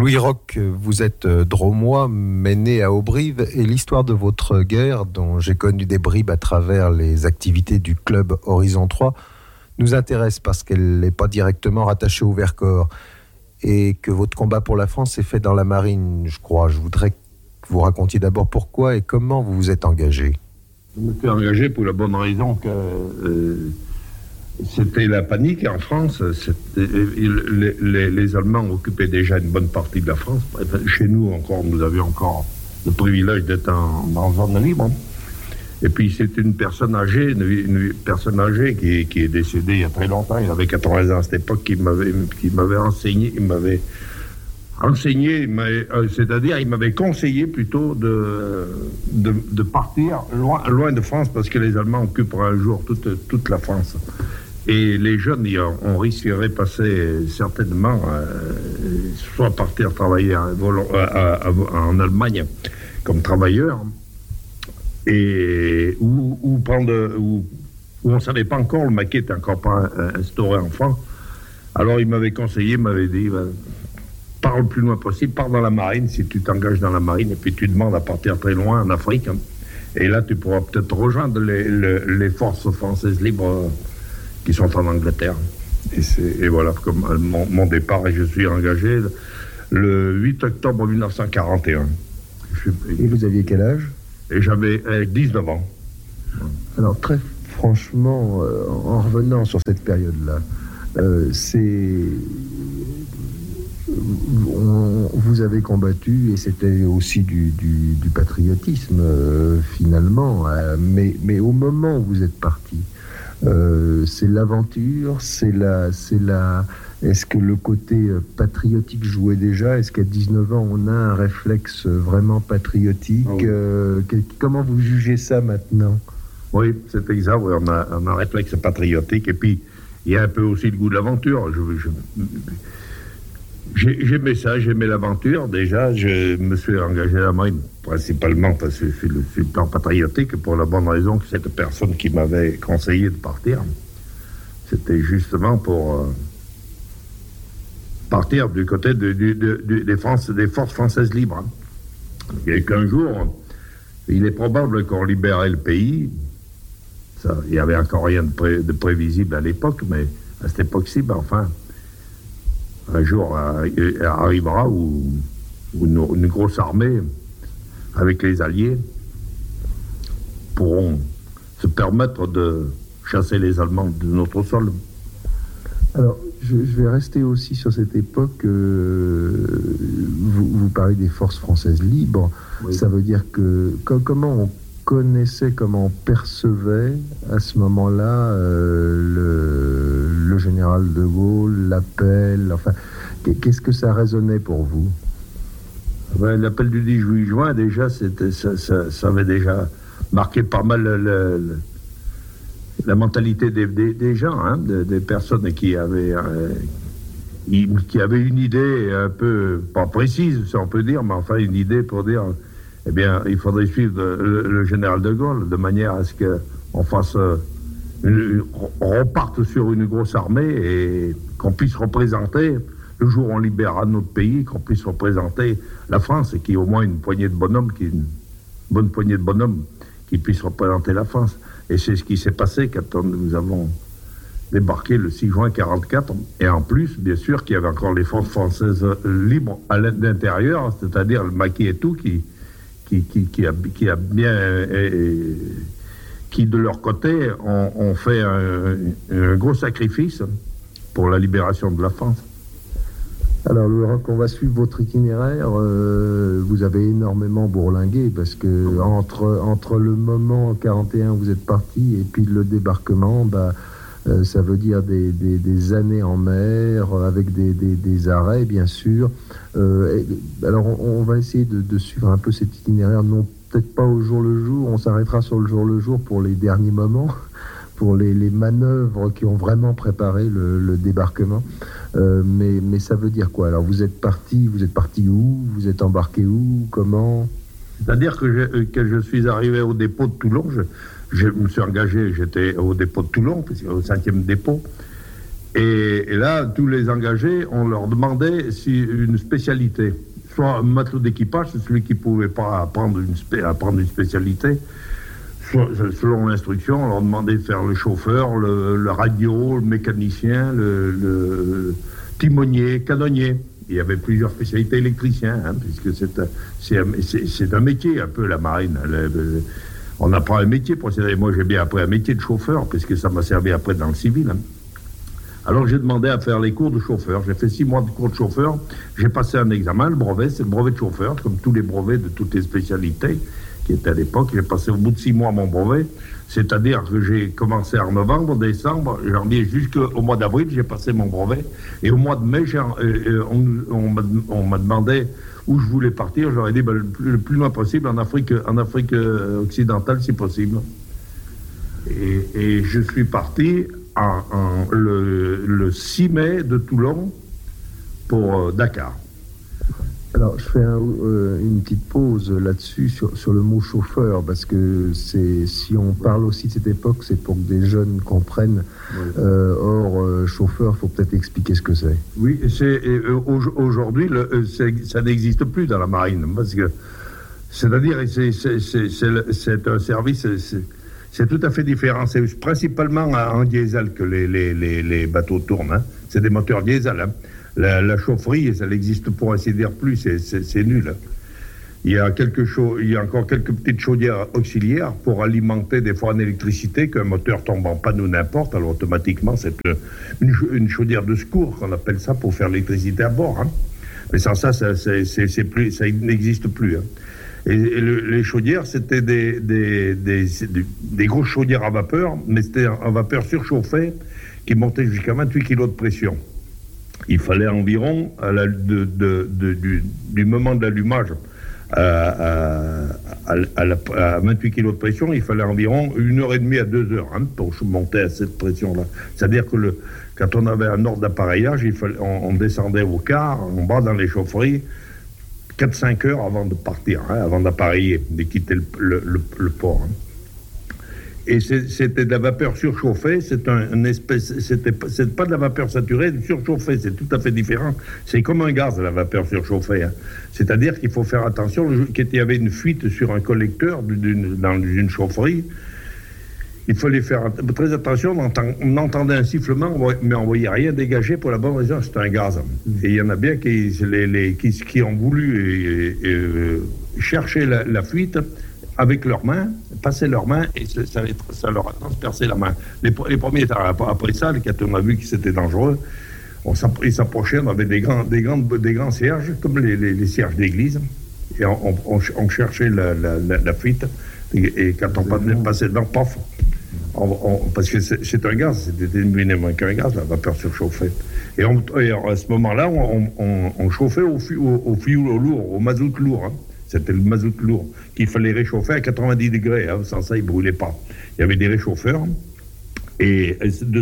Louis Roch, vous êtes drômois, mais né à Auberive, et l'histoire de votre guerre, dont j'ai connu des bribes à travers les activités du club Horizon 3, nous intéresse parce qu'elle n'est pas directement rattachée au Vercors, et que votre combat pour la France s'est fait dans la marine, je crois. Je voudrais que vous racontiez d'abord pourquoi et comment vous vous êtes engagé. Je me suis engagé pour la bonne raison que c'était la panique en France. Les Allemands occupaient déjà une bonne partie de la France. Chez nous, nous avions encore le privilège d'être en zone libre. Et puis, c'est une personne âgée qui est décédée il y a très longtemps. Il avait 80 ans à cette époque, qui m'avait enseigné. C'est-à-dire, il m'avait conseillé plutôt de partir loin de France, parce que les Allemands occuperaient un jour toute la France. Et les jeunes, on risquerait de passer certainement, soit partir travailler en Allemagne comme travailleurs, ou on ne savait pas encore, le maquis n'était encore pas instauré en France. Alors il m'avait conseillé, il m'avait dit, pars le plus loin possible, pars dans la marine, si tu t'engages dans la marine, et puis tu demandes à partir très loin en Afrique, et là tu pourras peut-être rejoindre les forces françaises libres qui sont en Angleterre. Et voilà comme mon départ, et je suis engagé le 8 octobre 1941. Et vous aviez quel âge? Et j'avais 19 ans. Alors très franchement, en revenant sur cette période-là, vous avez combattu, et c'était aussi du patriotisme finalement, mais au moment où vous êtes parti, c'est l'aventure, est-ce que le côté patriotique jouait déjà? Est-ce qu'à 19 ans on a un réflexe vraiment patriotique? Comment vous jugez ça maintenant? Oui, c'est exact, oui, on a un réflexe patriotique, et puis il y a un peu aussi le goût de l'aventure. J'aimais ça, j'aimais l'aventure. Déjà, je me suis engagé à la marine, principalement parce que sur le plan patriotique, pour la bonne raison que cette personne qui m'avait conseillé de partir, c'était justement pour partir du côté des forces françaises libres. Et qu'un jour, il est probable qu'on libérait le pays. Ça, il n'y avait encore rien de prévisible à l'époque, mais à cette époque-ci, enfin, un jour arrivera où une grosse armée avec les Alliés pourront se permettre de chasser les Allemands de notre sol. Alors, je vais rester aussi sur cette époque. Vous parlez des forces françaises libres. Oui. Ça veut dire que comment on connaissait, comment on percevait à ce moment-là le général de Gaulle, l'appel, enfin, qu'est-ce que ça résonnait pour vous? L'appel du 18 juin, déjà, ça avait déjà marqué pas mal la mentalité des gens, des personnes qui avaient une idée un peu, pas précise, si on peut dire, mais enfin une idée pour dire, eh bien, il faudrait suivre le général de Gaulle, de manière à ce qu'on fasse... on reparte sur une grosse armée et qu'on puisse représenter, le jour où on libérera notre pays, qu'on puisse représenter la France, et qu'il y ait au moins une bonne poignée de bonhommes qui puissent représenter la France. Et c'est ce qui s'est passé quand nous avons débarqué le 6 juin 1944. Et en plus, bien sûr, qu'il y avait encore les forces françaises libres à l'intérieur, c'est-à-dire le maquis et tout, qui de leur côté ont fait un gros sacrifice pour la libération de la France. Alors, Laurent, on va suivre votre itinéraire. Vous avez énormément bourlingué, parce que entre le moment 41 où vous êtes parti et puis le débarquement, ça veut dire des années en mer, avec des arrêts, bien sûr. Alors, on va essayer de suivre un peu cet itinéraire, non peut-être pas au jour le jour, on s'arrêtera sur le jour pour les derniers moments, pour les manœuvres qui ont vraiment préparé le débarquement. Mais ça veut dire quoi? Alors, vous êtes parti où? Vous êtes embarqué où? Comment? C'est-à-dire que je suis arrivé au dépôt de Toulon, je me suis engagé, j'étais au dépôt de Toulon, au 5e dépôt, Et là, tous les engagés, on leur demandait une spécialité. Soit un matelot d'équipage, c'est celui qui ne pouvait pas apprendre une spécialité. Selon l'instruction, on leur demandait de faire le chauffeur, le radio, le mécanicien, le timonier, canonnier. Il y avait plusieurs spécialités électriciens, puisque c'est un métier un peu la marine. On apprend un métier pour ça. Moi, j'ai bien appris un métier de chauffeur, puisque ça m'a servi après dans le civil. Alors, j'ai demandé à faire les cours de chauffeur. J'ai fait 6 mois de cours de chauffeur. J'ai passé un examen, le brevet, c'est le brevet de chauffeur, comme tous les brevets de toutes les spécialités qui étaient à l'époque. J'ai passé au bout de 6 mois mon brevet, c'est-à-dire que j'ai commencé en novembre, décembre, janvier, jusqu'au mois d'avril, j'ai passé mon brevet. Et au mois de mai, on m'a demandé où je voulais partir. J'aurais dit le plus loin possible, en Afrique occidentale, si possible. Et je suis parti le 6 mai de Toulon pour Dakar. Alors, je fais une petite pause là-dessus sur le mot chauffeur, parce que si on parle aussi de cette époque, c'est pour que des jeunes comprennent. Oui. Or, chauffeur, il faut peut-être expliquer ce que c'est. Oui, aujourd'hui, ça n'existe plus dans la marine, parce que, c'est-à-dire, c'est un service, c'est tout à fait différent. C'est principalement en diesel que les bateaux tournent. C'est des moteurs diesel. La chaufferie, ça n'existe pour ainsi dire plus, c'est nul. Il y a encore quelques petites chaudières auxiliaires pour alimenter des fois en électricité, qu'un moteur tombe en panne ou n'importe, alors automatiquement c'est une chaudière de secours qu'on appelle ça pour faire l'électricité à bord. Mais sans ça, ça n'existe plus. Et les chaudières, c'était des grosses chaudières à vapeur, mais c'était en vapeur surchauffée qui montait jusqu'à 28 kg de pression. Il fallait environ, du moment de l'allumage à 28 kg de pression, il fallait environ 1h30 à 2 heures pour monter à cette pression-là. C'est-à-dire que quand on avait un ordre d'appareillage, on descendait au quart, en bas dans les chaufferies, 4-5 heures avant de partir, avant d'appareiller, de quitter le port. Et c'était de la vapeur surchauffée, c'est pas de la vapeur saturée, surchauffée, c'est tout à fait différent. C'est comme un gaz, la vapeur surchauffée. C'est-à-dire qu'il faut faire attention, qu'il y avait une fuite sur un collecteur dans une chaufferie, il fallait faire très attention, on entendait un sifflement, mais on ne voyait rien dégager pour la bonne raison, c'était un gaz. Et il y en a bien qui ont voulu chercher la fuite, avec leurs mains, passer leurs mains, et ça leur a transpercé la main. Les premiers, après ça, quand on a vu que c'était dangereux, ils s'approchaient, on avait des grands cierges, comme les cierges d'église, et on cherchait la fuite, et quand on passait devant, paf, parce que c'est un gaz, c'était éminemment qu'un gaz, la vapeur surchauffée. Et à ce moment-là, on chauffait au fioul lourd, au mazout lourd, C'était le mazout lourd qu'il fallait réchauffer à 90 degrés. Sans ça, il ne brûlait pas. Il y avait des réchauffeurs et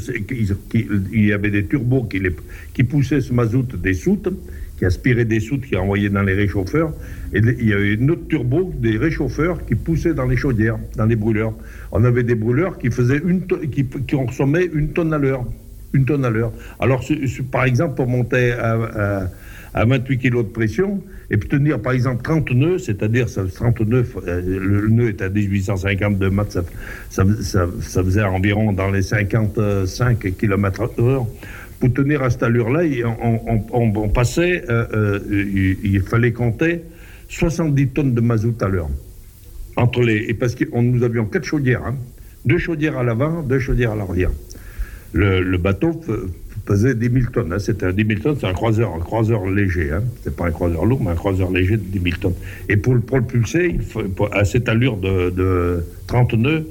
il y avait des turbos qui poussaient ce mazout des soutes, qui aspiraient des soutes, qui envoyaient dans les réchauffeurs. Et il y avait une autre turbo, des réchauffeurs qui poussaient dans les chaudières, dans les brûleurs. On avait des brûleurs qui consommaient 1 tonne à l'heure. 1 tonne à l'heure. Alors, par exemple, pour monter à 28 kg de pression, et puis tenir par exemple 30 nœuds, c'est-à-dire 30 nœuds, le nœud est à 1852 mètres, ça faisait environ dans les 55 km/h. Pour tenir à cette allure-là, on passait, il fallait compter 70 tonnes de mazout à l'heure. Parce que nous avions 4 chaudières, 2 chaudières à l'avant, 2 chaudières à l'arrière. Le bateau pesait 10 000 tonnes. C'était un 10 000 tonnes, c'est un croiseur léger. C'est pas un croiseur lourd, mais un croiseur léger de 10 000 tonnes. Et pour le propulser, à cette allure de 30 nœuds,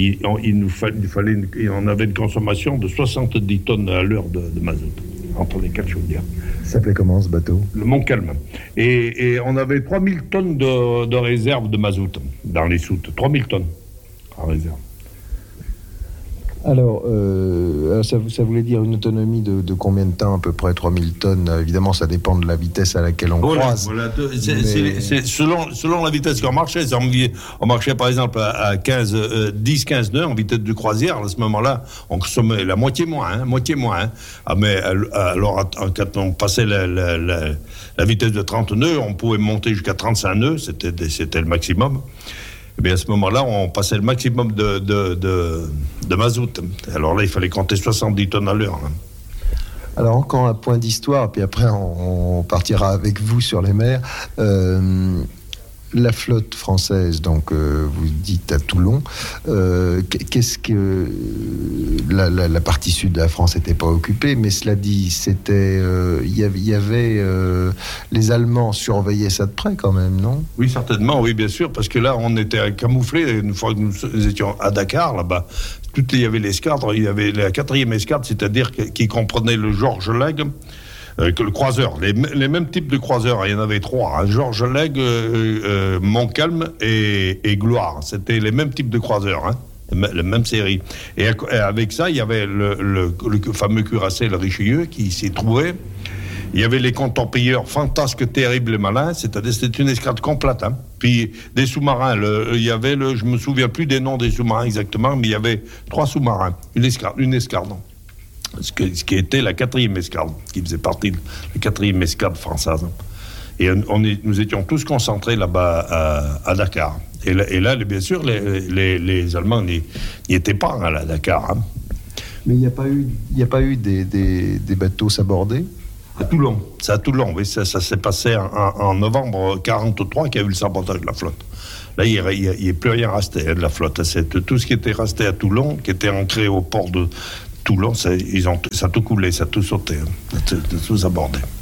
on avait une consommation de 70 tonnes à l'heure de mazout, entre les 4 chaudières. Ça s'appelait comment, ce bateau? Le Montcalm. Et on avait 3 000 tonnes de réserve de mazout dans les soutes. 3 000 tonnes en réserve. Alors, ça voulait dire une autonomie de combien de temps? À peu près 3000 tonnes. Évidemment, ça dépend de la vitesse à laquelle on croise. Voilà. C'est selon la vitesse qu'on marchait. On marchait par exemple à 10-15 nœuds en vitesse de croisière. À ce moment-là, on consommait la moitié moins. Ah, mais alors, quand on passait la vitesse de 30 nœuds, on pouvait monter jusqu'à 35 nœuds. C'était le maximum. Et bien à ce moment-là, on passait le maximum de mazout. Alors là, il fallait compter 70 tonnes à l'heure. Alors encore un point d'histoire, puis après on partira avec vous sur les mers. La flotte française, donc vous dites à Toulon, qu'est-ce que la partie sud de la France n'était pas occupée, mais cela dit, c'était il y avait les Allemands surveillaient ça de près quand même, non? Oui, certainement, oui, bien sûr, parce que là, on était camouflés. Une fois que nous étions à Dakar, là-bas, il y avait l'escadre, il y avait la 4e escadre, c'est-à-dire qui comprenait le Georges Legge, que le croiseur, les mêmes types de croiseurs, il y en avait 3, Georges Legge, Montcalm et Gloire. C'était les mêmes types de croiseurs, la même série. Et avec ça, il y avait le fameux cuirassé, le Richelieu, qui s'y trouvait. Il y avait les contemporains fantasques, terribles et malins, c'est-à-dire c'était une escadre complète. Puis des sous-marins, il y avait je me souviens plus des noms des sous-marins exactement, mais il y avait 3 sous-marins, une escadre. Ce qui était la 4e escadre, qui faisait partie de la 4e escadre française. Et nous étions tous concentrés là-bas à Dakar. Et là, bien sûr, les Allemands n'y étaient pas à Dakar. Mais il n'y a pas eu des bateaux sabordés? À Toulon. C'est à Toulon, oui. Ça s'est passé en novembre 1943 qu'il y a eu le sabotage de la flotte. Là, il n'y a plus rien resté de la flotte. C'est tout ce qui était resté à Toulon, qui était ancré au port de Toulon, ça a tout coulé, ça a tout sauté, tout abordé.